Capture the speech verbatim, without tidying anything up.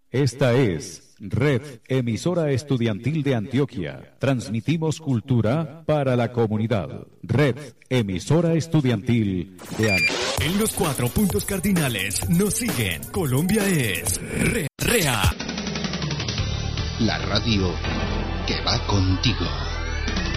Esta es Red Emisora Estudiantil de Antioquia. Transmitimos cultura para la comunidad. Red Emisora Estudiantil de Antioquia. En los cuatro puntos cardinales nos siguen. Colombia es Re- Rea. La radio que va contigo.